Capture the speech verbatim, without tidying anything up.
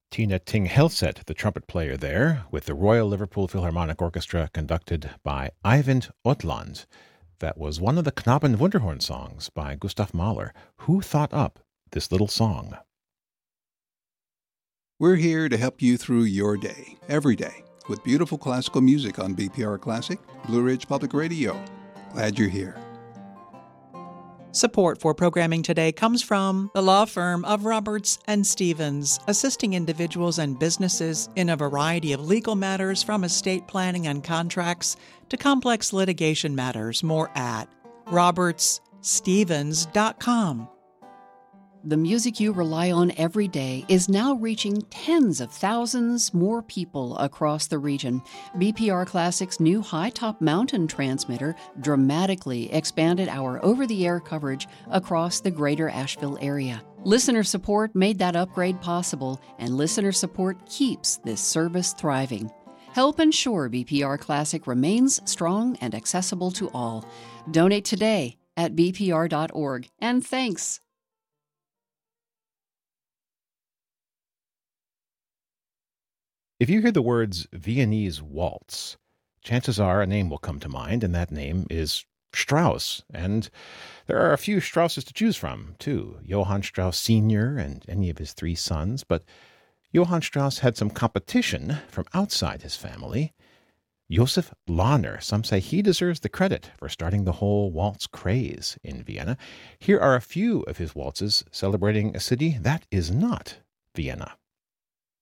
Tina Ting Helset, the trumpet player there, with the Royal Liverpool Philharmonic Orchestra conducted by Eivind Otland. That was one of the Knaben Wunderhorn songs by Gustav Mahler. Who thought up this little song? We're here to help you through your day, every day, with beautiful classical music on B P R Classic, Blue Ridge Public Radio. Glad you're here. Support for programming today comes from the law firm of Roberts and Stevens, assisting individuals and businesses in a variety of legal matters from estate planning and contracts to complex litigation matters. More at roberts stevens dot com. The music you rely on every day is now reaching tens of thousands more people across the region. B P R Classic's new high-top mountain transmitter dramatically expanded our over-the-air coverage across the greater Asheville area. Listener support made that upgrade possible, and listener support keeps this service thriving. Help ensure B P R Classic remains strong and accessible to all. Donate today at b p r dot org, and thanks. If you hear the words Viennese waltz, chances are a name will come to mind, and that name is Strauss. And there are a few Strausses to choose from, too. Johann Strauss Senior and any of his three sons. But Johann Strauss had some competition from outside his family. Josef Lahner, some say he deserves the credit for starting the whole waltz craze in Vienna. Here are a few of his waltzes celebrating a city that is not Vienna.